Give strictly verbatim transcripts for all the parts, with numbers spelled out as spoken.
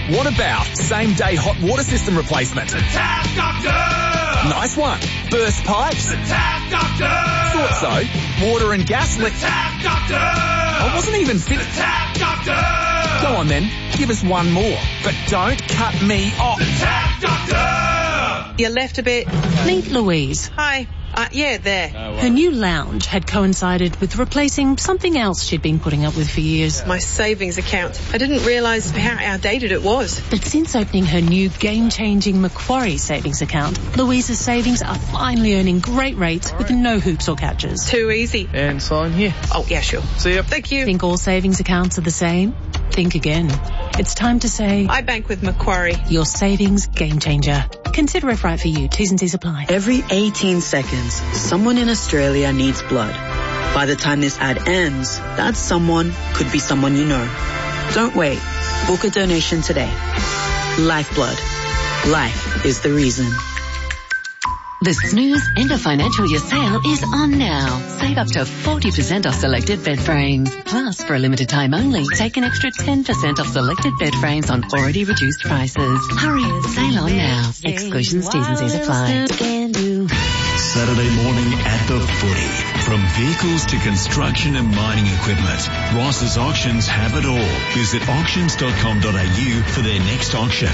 What about same-day hot water system replacement? The Tap Doctor! Nice one. Burst pipes? The Tap Doctor! Thought so. Water and gas leak? The Tap Doctor! I wasn't even The finished. Tap Doctor! Go on then, give us one more. But don't cut me off. The Tap Doctor! You left a bit. Meet Louise. Hi. Uh, yeah, there. Her new lounge had coincided with replacing something else she'd been putting up with for years. My savings account. I didn't realise how outdated it was. But since opening her new game-changing Macquarie savings account, Louise's savings are finally earning great rates with no hoops or catches. Too easy. And sign here. Oh, yeah, sure. See ya. Thank you. Think all savings accounts are the same? Think again. It's time to say, I bank with Macquarie. your savings game changer. Consider if right for you. T's and C's apply. Every eighteen seconds, someone in Australia needs blood. By the time this ad ends, that someone could be someone you know. Don't wait. Book a donation today. Lifeblood. Life is the reason. The Snooze End of Financial Year sale is on now. Save up to forty percent off selected bed frames. Plus, for a limited time only, take an extra ten percent off selected bed frames on already reduced prices. Hurry, sale on now. Exclusions, T's and C's apply. Saturday morning at the Footy. From vehicles to construction and mining equipment, Ross's Auctions have it all. Visit auctions dot com dot a u for their next auction.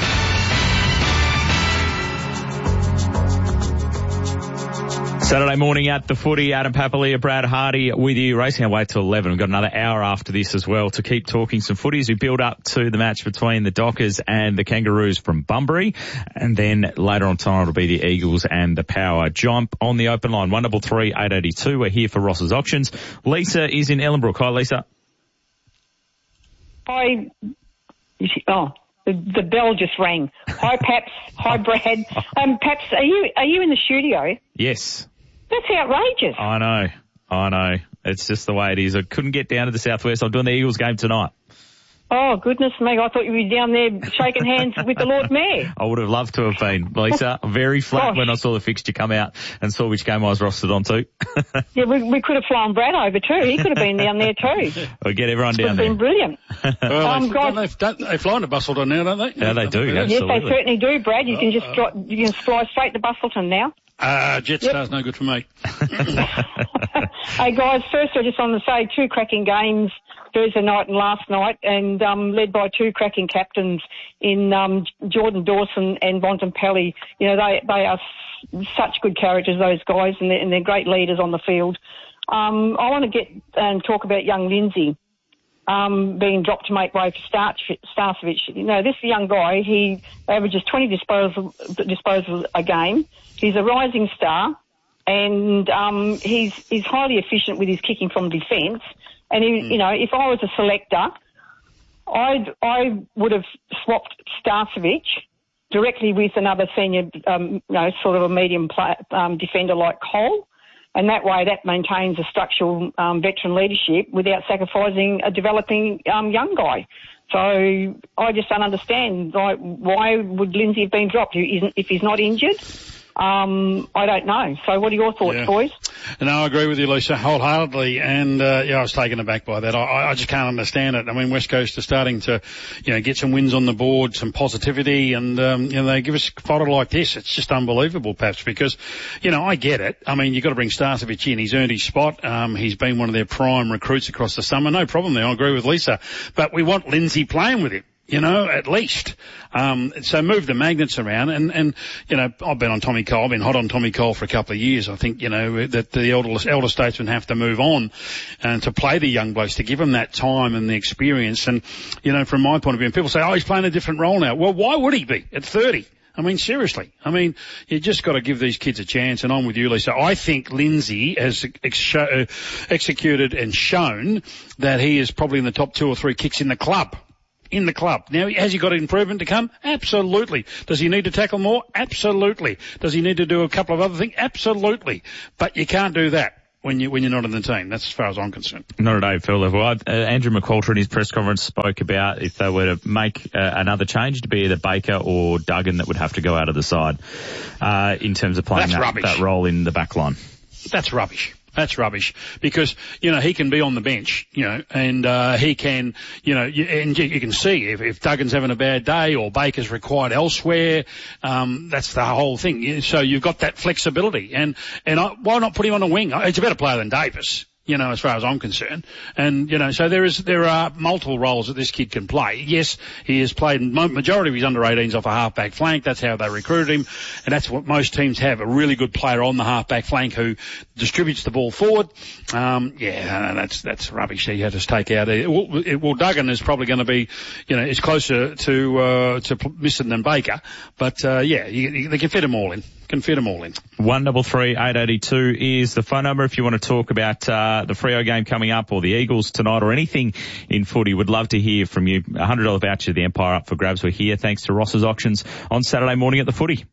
Saturday morning at the Footy. Adam Papalia, Brad Hardy with you. Racing away till eleven. We've got another hour after this as well to keep talking some footies. We build up to the match between the Dockers and the Kangaroos from Bunbury. And then later on tonight it'll be the Eagles and the Power. Jump on the open line, one double three eight eighty two. We're here for Ross's Auctions. Lisa is in Ellenbrook. Hi, Lisa. Hi. Oh, the, the bell just rang. Hi, Paps. Hi, Brad. Um, Paps, are you are you in the studio? Yes. That's outrageous. I know. I know. It's just the way it is. I couldn't get down to the southwest. I'm doing the Eagles game tonight. Oh, goodness me. I thought you were down there shaking hands with the Lord Mayor. I would have loved to have been, Lisa. Very flat Gosh. when I saw the fixture come out and saw which game I was rostered onto. Yeah, we, we could have flown Brad over too. He could have been down there too. We'll get everyone It would down have there. been brilliant. Well, Um, they, guys- don't they, don't they fly into Bustleton now, don't they? Yeah, they do, Yeah. yeah. Yes, Absolutely. they certainly do, Brad. You can just dri- you can fly straight to Bustleton now. Uh, Jetstar's no good for me. Hey guys, first I just want to say two cracking games Thursday night and last night, and um, led by two cracking captains in um, Jordan Dawson and Bontempelli. You know, they they are s- such good characters, those guys, and they're, and they're great leaders on the field. Um, I want to get and talk about young Lindsay um, being dropped to make way for Starch- Starcevich. You know, this young guy, he averages twenty disposal, disposals a game. He's a rising star, and um, he's he's highly efficient with his kicking from defence. And he, mm. you know, if I was a selector, I'd I would have swapped Starcevich directly with another senior, um, you know, sort of a medium play, um, defender like Cole. And that way that maintains a structural um, veteran leadership without sacrificing a developing um, young guy. So I just don't understand, like, why would Lindsay have been dropped if he's not injured? Um, I don't know. So what are your thoughts, Yeah. boys? No, I agree with you, Lisa, wholeheartedly. And, uh, yeah, I was taken aback by that. I, I just can't understand it. I mean, West Coast are starting to, you know, get some wins on the board, some positivity, and, um, you know, they give us fodder like this. It's just unbelievable, perhaps, because, you know, I get it. I mean, you've got to bring Starcevich in. He's earned his spot. Um, he's been one of their prime recruits across the summer. No problem there. I agree with Lisa. But we want Lindsay playing with him. You know, at least. Um, so move the magnets around and, and, you know, I've been on Tommy Cole, I've been hot on Tommy Cole for a couple of years. I think, you know, that the elder, elder statesmen have to move on and to play the young blokes, to give them that time and the experience. And, you know, from my point of view, and people say, oh, he's playing a different role now. Well, why would he be at thirty? I mean, seriously. I mean, you just got to give these kids a chance, and I'm with you, Lisa. I think Lindsay has ex- uh, executed and shown that he is probably in the top two or three kicks in the club. In the club. Now, has he got improvement to come? Absolutely. Does he need to tackle more? Absolutely. Does he need to do a couple of other things? Absolutely. But you can't do that when you when you're not in the team. That's as far as I'm concerned. Not at A F L level. Uh, Andrew McCoulter in his press conference spoke about if they were to make uh, another change, to be either Baker or Duggan that would have to go out of the side uh, in terms of playing that, that role in the back line. That's rubbish. That's rubbish because, you know, he can be on the bench, you know, and, uh, he can, you know, you, and you, you can see if, if Duggan's having a bad day or Baker's required elsewhere, um, that's the whole thing. So you've got that flexibility and, and I, why not put him on a wing? It's a better player than Davis. You know, as far as I'm concerned. And, you know, so there is, there are multiple roles that this kid can play. Yes, he has played majority of his under eighteens off a half-back flank. That's how they recruited him. And that's what most teams have, a really good player on the half-back flank who distributes the ball forward. Um, yeah, that's, that's rubbish that you had to take out. It, it, well, Duggan is probably going to be, you know, is closer to, uh, to missing than Baker. But, uh, yeah, you, you, they can fit them all in. Can fit them all in. One double three eight eighty two is the phone number if you want to talk about uh, the Freo game coming up or the Eagles tonight or anything in footy. Would love to hear from you. A hundred dollar voucher to the Empire up for grabs. We're here thanks to Ross's Auctions on Saturday morning at the Footy.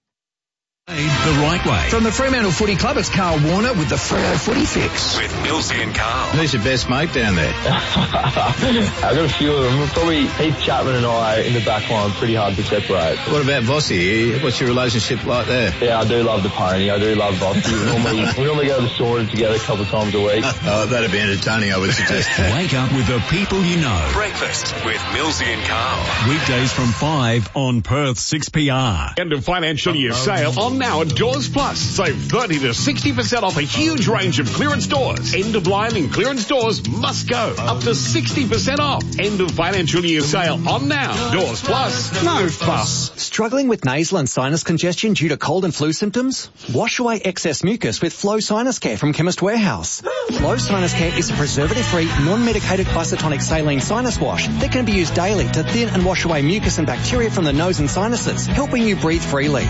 The right way. From the Fremantle Footy Club, it's Carl Warner with the Freo Footy Fix. With Millsy and Carl. Who's your best mate down there? I've got a few of them. Probably Heath Chapman and I in the back line, pretty hard to separate. What about Vossi? What's your relationship like there? Yeah, I do love the pony. I do love Vossi. We normally, we normally go to the sauna together a couple of times a week. Oh, that'd be entertaining, I would suggest. Wake up with the people you know. Breakfast with Millsy and Carl. Weekdays from five on Perth six P R. End of financial year sale on now at Doors Plus. Save thirty to sixty percent off a huge range of clearance doors. End of line and clearance doors must go. Up to sixty percent off. End of financial year sale on now. Doors Plus. No fuss. Struggling with nasal and sinus congestion due to cold and flu symptoms? Wash away excess mucus with Flow Sinus Care from Chemist Warehouse. Flow Sinus Care is a preservative-free, non-medicated isotonic saline sinus wash that can be used daily to thin and wash away mucus and bacteria from the nose and sinuses, helping you breathe freely.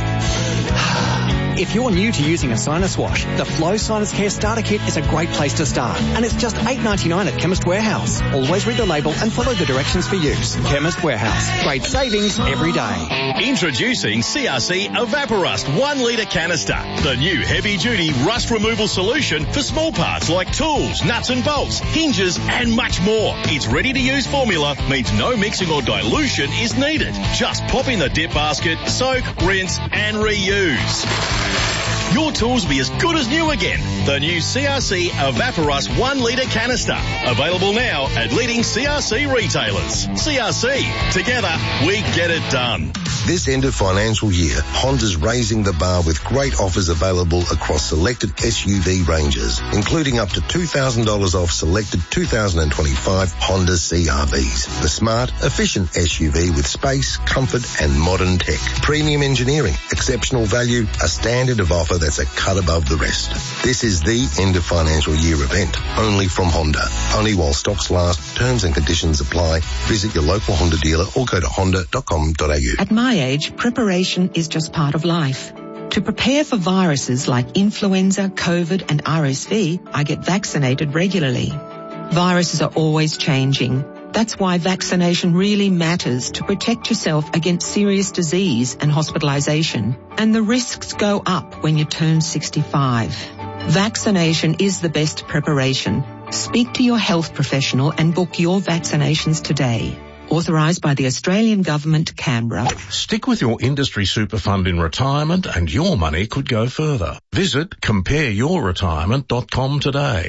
If you're new to using a sinus wash, the Flow Sinus Care Starter Kit is a great place to start. And it's just eight ninety-nine at Chemist Warehouse. Always read the label and follow the directions for use. Chemist Warehouse. Great savings every day. Introducing C R C Evaporust one litre canister. The new heavy-duty rust removal solution for small parts like tools, nuts and bolts, hinges and much more. Its ready-to-use formula means no mixing or dilution is needed. Just pop in the dip basket, soak, rinse and reuse. Your tools will be as good as new again. The new C R C Evaporust one litre canister. Available now at leading C R C retailers. C R C. Together, we get it done. This end of financial year, Honda's raising the bar with great offers available across selected S U V ranges, including up to two thousand dollars off selected two thousand twenty-five Honda C R Vs. The smart, efficient S U V with space, comfort and modern tech. Premium engineering, exceptional value, a standard of offer that's a cut above the rest. This is the end of financial year event, only from Honda. Only while stocks last, terms and conditions apply. Visit your local Honda dealer or go to honda dot com dot a u. At my age, preparation is just part of life. To prepare for viruses like influenza, COVID and R S V, I get vaccinated regularly. Viruses are always changing. That's why vaccination really matters to protect yourself against serious disease and hospitalization. And the risks go up when you turn sixty-five. Vaccination is the best preparation. Speak to your health professional and book your vaccinations today. Authorised by the Australian Government, Canberra. Stick with your industry super fund in retirement and your money could go further. Visit compare your retirement dot com today.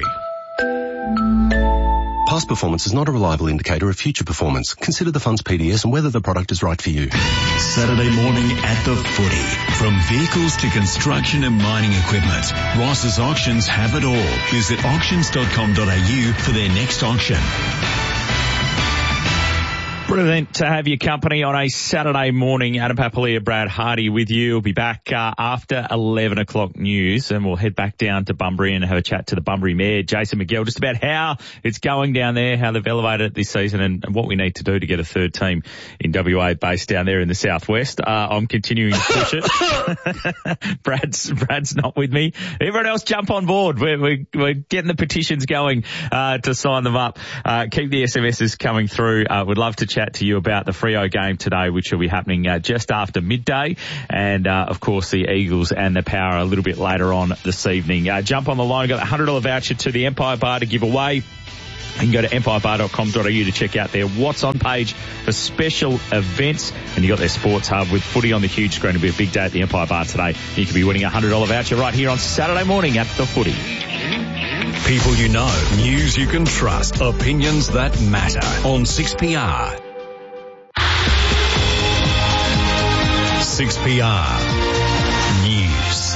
Past performance is not a reliable indicator of future performance. Consider the fund's P D S and whether the product is right for you. Saturday morning at the Footy. From vehicles to construction and mining equipment, Ross's Auctions have it all. Visit auctions dot com dot a u for their next auction. Brilliant to have your company on a Saturday morning. Adam Papalia, Brad Hardy with you. We'll be back uh, after eleven o'clock news, and we'll head back down to Bunbury and have a chat to the Bunbury Mayor, Jason McGill, just about how it's going down there, how they've elevated it this season, and, and what we need to do to get a third team in W A based down there in the southwest. Uh, I'm continuing to push it. Brad's Brad's not with me. Everyone else jump on board. We're, we're, we're getting the petitions going uh, to sign them up. Uh, keep the S M Ses coming through. Uh, we'd love to chat to you about the Freo game today, which will be happening uh, just after midday, and uh, of course the Eagles and the Power a little bit later on this evening. Uh, jump on the line. We've got a one hundred dollar voucher to the Empire Bar to give away. You can go to empire bar dot com dot a u to check out their What's On page for special events. And you got their sports hub with footy on the huge screen. It'll be a big day at the Empire Bar today. You could be winning a one hundred dollar voucher right here on Saturday morning at the Footy. People you know, news you can trust, opinions that matter on six P R. six P R News.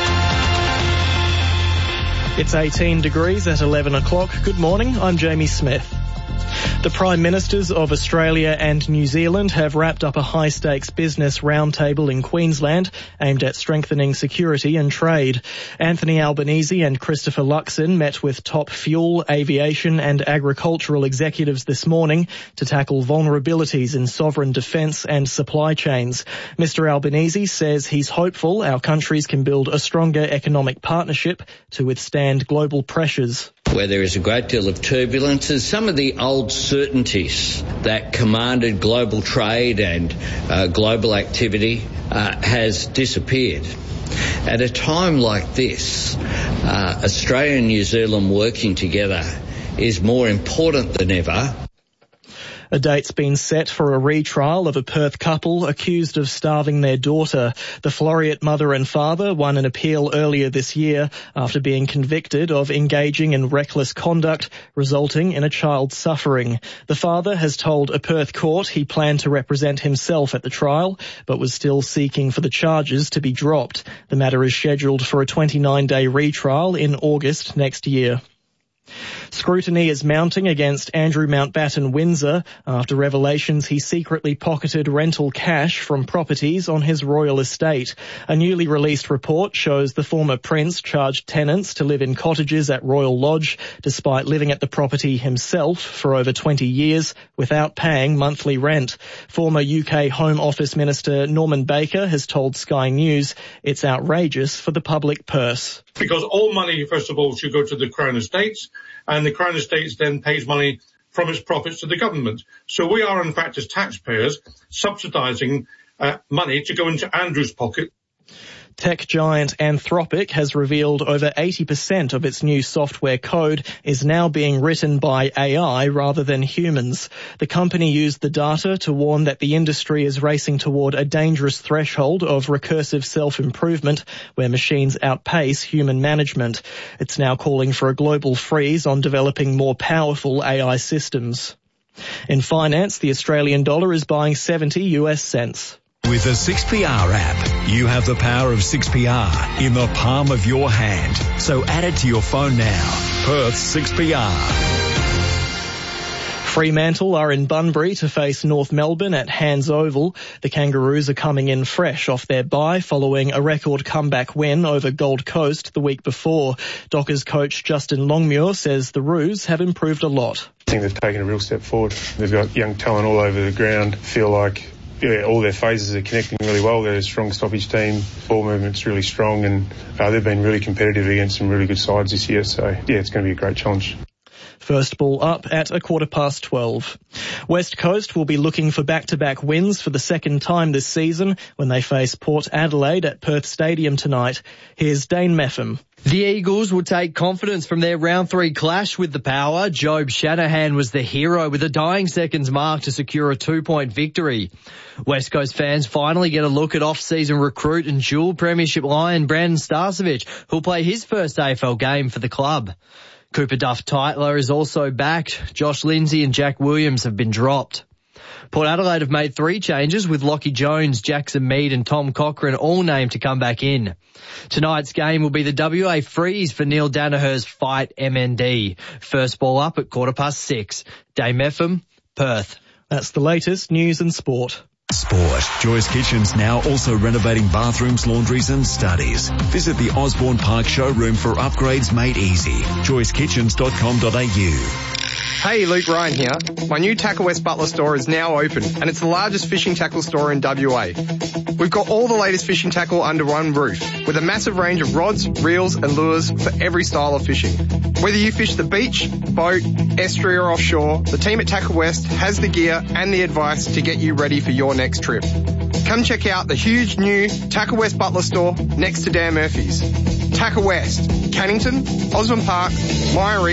It's eighteen degrees at eleven o'clock. Good morning, I'm Jamie Smith. The Prime Ministers of Australia and New Zealand have wrapped up a high-stakes business roundtable in Queensland aimed at strengthening security and trade. Anthony Albanese and Christopher Luxon met with top fuel, aviation and agricultural executives this morning to tackle vulnerabilities in sovereign defence and supply chains. Mister Albanese says he's hopeful our countries can build a stronger economic partnership to withstand global pressures. Where there is a great deal of turbulence, and some of the old certainties that commanded global trade and uh, global activity uh, has disappeared. At a time like this, uh, Australia and New Zealand working together is more important than ever. A date's been set for a retrial of a Perth couple accused of starving their daughter. The Floriat mother and father won an appeal earlier this year after being convicted of engaging in reckless conduct, resulting in a child suffering. The father has told a Perth court he planned to represent himself at the trial, but was still seeking for the charges to be dropped. The matter is scheduled for a twenty-nine day retrial in August next year. Scrutiny is mounting against Andrew Mountbatten Windsor after revelations he secretly pocketed rental cash from properties on his royal estate. A newly released report shows the former prince charged tenants to live in cottages at Royal Lodge despite living at the property himself for over twenty years without paying monthly rent. Former U K Home Office Minister Norman Baker has told Sky News it's outrageous for the public purse. Because all money, first of all, should go to the Crown Estates, and the Crown Estates then pays money from its profits to the government. So we are, in fact, as taxpayers, subsidising uh, money to go into Andrew's pocket. Tech giant Anthropic has revealed over eighty percent of its new software code is now being written by A I rather than humans. The company used the data to warn that the industry is racing toward a dangerous threshold of recursive self-improvement where machines outpace human management. It's now calling for a global freeze on developing more powerful A I systems. In finance, the Australian dollar is buying seventy US cents. With the six P R app, you have the power of six P R in the palm of your hand. So add it to your phone now. Perth six P R. Fremantle are in Bunbury to face North Melbourne at Hands Oval. The Kangaroos are coming in fresh off their bye following a record comeback win over Gold Coast the week before. Dockers coach Justin Longmuir says the Roos have improved a lot. I think they've taken a real step forward. They've got young talent all over the ground. Feel like yeah, all their phases are connecting really well. They're a strong stoppage team. Ball movement's really strong, and uh, they've been really competitive against some really good sides this year. So, yeah, it's going to be a great challenge. First ball up at a quarter past twelve. West Coast will be looking for back-to-back wins for the second time this season when they face Port Adelaide at Perth Stadium tonight. Here's Dane Meffam. The Eagles will take confidence from their round three clash with the Power. Job Shanahan was the hero with a dying seconds mark to secure a two-point victory. West Coast fans finally get a look at off-season recruit and dual premiership lion Brandon Starcevic, who'll play his first A F L game for the club. Cooper Duff-Tytler is also back. Josh Lindsay and Jack Williams have been dropped. Port Adelaide have made three changes with Lockie Jones, Jackson Mead and Tom Cochran all named to come back in. Tonight's game will be the W A freeze for Neil Danaher's Fight M N D. First ball up at quarter past six. Dame Meffam, Perth. That's the latest news and sport. Sport. Joyce Kitchens now also renovating bathrooms, laundries and studies. Visit the Osborne Park showroom for upgrades made easy. joyce kitchens dot com dot a u. Hey, Luke Ryan here. My new Tackle West Butler store is now open, and it's the largest fishing tackle store in W A. We've got all the latest fishing tackle under one roof, with a massive range of rods, reels and lures for every style of fishing. Whether you fish the beach, boat, estuary or offshore, the team at Tackle West has the gear and the advice to get you ready for your next trip. Come check out the huge new Tackle West Butler store next to Dan Murphy's. Tackle West, Cannington, Osborne Park, Myrie,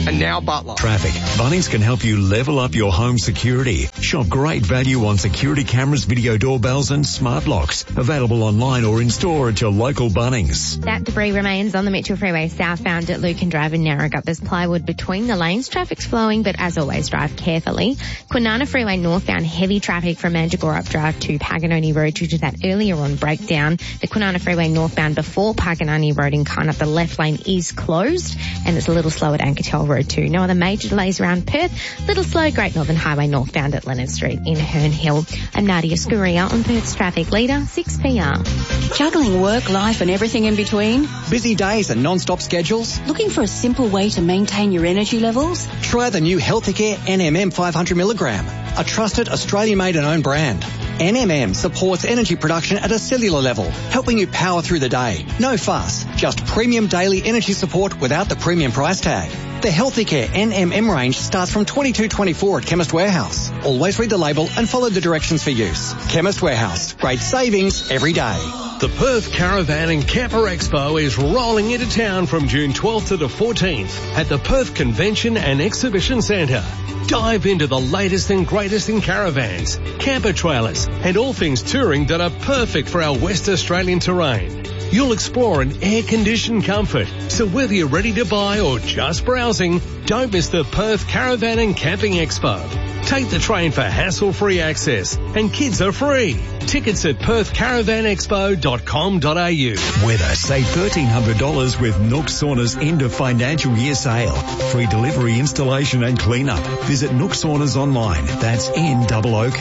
and now Butler. Traffic. Bunnings can help you level up your home security. Shop great value on security cameras, video doorbells and smart locks. Available online or in store at your local Bunnings. That debris remains on the Mitchell Freeway southbound at Lucan Drive and Narragansett. There's plywood between the lanes. Traffic's flowing, but as always, drive carefully. Kwinana Freeway northbound, heavy traffic from Manjagorup Drive to Paganoni Road due to that earlier on breakdown. The Kwinana Freeway northbound before Paganoni Road in Carnap, the left lane is closed, and it's a little slow at Ankertel Road too. No other major delays around Perth. Little slow, Great Northern Highway northbound at Leonard Street in Herne Hill. I'm Nadia Scuria on Perth's Traffic Leader, six P R. Juggling work, life and everything in between? Busy days and non-stop schedules? Looking for a simple way to maintain your energy levels? Try the new Healthicare N M M five hundred milligram, a trusted Australian-made and owned brand. N M M supports energy production at a cellular level, helping you power through the day. No fuss, just premium daily energy support without the premium price tag. The Healthicare N M M range starts from twenty-two twenty-four at Chemist Warehouse. Always read the label and follow the directions for use. Chemist Warehouse, great savings every day. The Perth Caravan and Camper Expo is rolling into town from June twelfth to the fourteenth at the Perth Convention and Exhibition Centre. Dive into the latest and greatest in caravans, camper trailers, and all things touring that are perfect for our West Australian terrain. You'll explore in air-conditioned comfort, so whether you're ready to buy or just browsing, don't miss the Perth Caravan and Camping Expo. Take the train for hassle-free access, and kids are free. Tickets at perth caravan expo dot com dot a u. Weather, save thirteen hundred dollars with Nook Sauna's end of financial year sale. Free delivery, installation and clean-up. Visit Nook Saunas online. That's N O O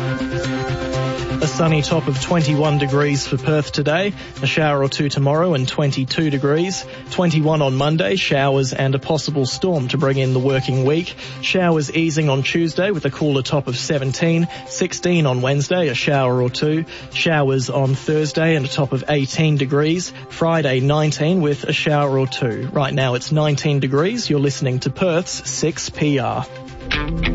K. A sunny top of twenty-one degrees for Perth today, a shower or two tomorrow and twenty-two degrees, twenty-one on Monday, showers and a possible storm to bring in the working week. Showers easing on Tuesday with a cooler top of seventeen, sixteen on Wednesday, a shower or two, showers on Thursday and a top of eighteen degrees, Friday nineteen with a shower or two. Right now it's nineteen degrees, you're listening to Perth's six P R.